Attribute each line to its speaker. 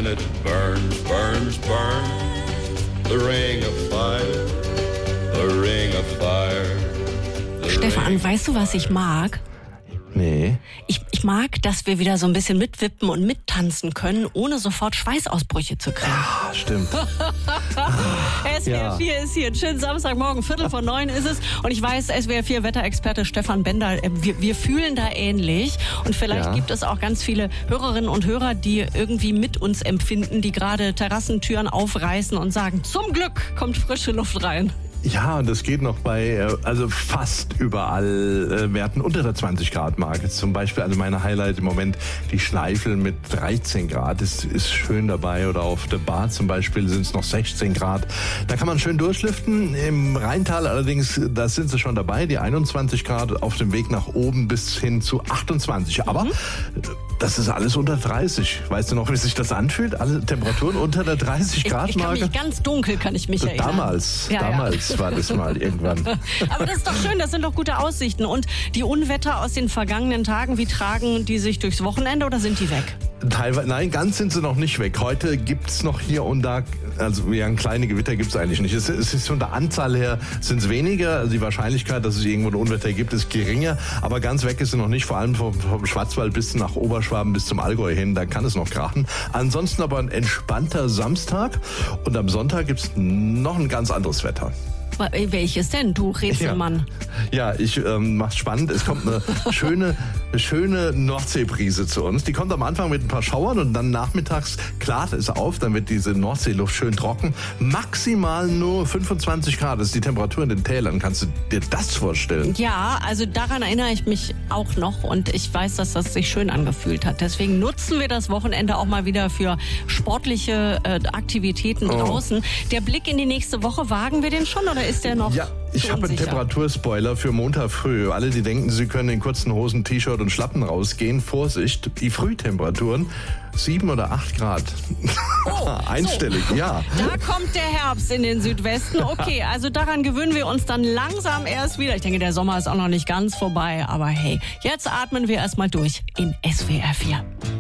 Speaker 1: and it burns, burns, burns. The ring of fire, the ring of fire.
Speaker 2: Stefan, weißt du, was ich mag?
Speaker 3: Nee.
Speaker 2: Ich mag, dass wir wieder so ein bisschen mitwippen und mittanzen können, ohne sofort Schweißausbrüche zu kriegen.
Speaker 3: Ah, stimmt.
Speaker 2: SWR 4 ist hier. Einen schönen Samstagmorgen, 8:45 ist es. Und ich weiß, SWR 4 Wetterexperte Stefan Bender, wir fühlen da ähnlich. Und vielleicht gibt es auch ganz viele Hörerinnen und Hörer, die irgendwie mit uns empfinden, die gerade Terrassentüren aufreißen und sagen, zum Glück kommt frische Luft rein.
Speaker 3: Ja, und das geht noch bei, also fast überall Werten unter der 20-Grad-Marke. Zum Beispiel, also meine Highlight im Moment, die Schleifel mit 13 Grad ist schön dabei. Oder auf der Bar zum Beispiel sind es noch 16 Grad. Da kann man schön durchlüften. Im Rheintal allerdings, da sind sie schon dabei, die 21 Grad auf dem Weg nach oben bis hin zu 28. Aber das ist alles unter 30. Weißt du noch, wie sich das anfühlt? Alle Temperaturen unter der 30-Grad-Marke?
Speaker 2: Ich kann mich ganz dunkel, kann ich mich erinnern.
Speaker 3: Damals war das mal irgendwann.
Speaker 2: Aber das ist doch schön, das sind doch gute Aussichten. Und die Unwetter aus den vergangenen Tagen, wie tragen die sich durchs Wochenende oder sind die weg?
Speaker 3: Teilweise, nein, ganz sind sie noch nicht weg. Heute gibt's noch hier und da, also ein kleine Gewitter gibt's eigentlich nicht. Es ist von der Anzahl her sind es weniger. Also die Wahrscheinlichkeit, dass es irgendwo ein Unwetter gibt, ist geringer. Aber ganz weg ist sie noch nicht. Vor allem vom Schwarzwald bis nach Oberschwaben bis zum Allgäu hin, da kann es noch krachen. Ansonsten aber ein entspannter Samstag. Und am Sonntag gibt's noch ein ganz anderes Wetter.
Speaker 2: Welches denn, du Rätselmann?
Speaker 3: Ja, ich mach's spannend. Es kommt eine schöne Nordseebrise zu uns. Die kommt am Anfang mit ein paar Schauern und dann nachmittags klart es auf. Dann wird diese Nordseeluft schön trocken. Maximal nur 25 Grad ist die Temperatur in den Tälern. Kannst du dir das vorstellen?
Speaker 2: Ja, also daran erinnere ich mich auch noch und ich weiß, dass das sich schön angefühlt hat. Deswegen nutzen wir das Wochenende auch mal wieder für sportliche Aktivitäten draußen. Der Blick in die nächste Woche, wagen wir den schon oder ist der noch?
Speaker 3: Ja, ich habe einen Temperaturspoiler für Montag früh. Alle, die denken, sie können in kurzen Hosen, T-Shirt und Schlappen rausgehen, Vorsicht, die Frühtemperaturen 7 oder 8 Grad. Einstellig, so. Ja.
Speaker 2: Da kommt der Herbst in den Südwesten. Okay, also daran gewöhnen wir uns dann langsam erst wieder. Ich denke, der Sommer ist auch noch nicht ganz vorbei. Aber hey, jetzt atmen wir erstmal durch in SWR 4.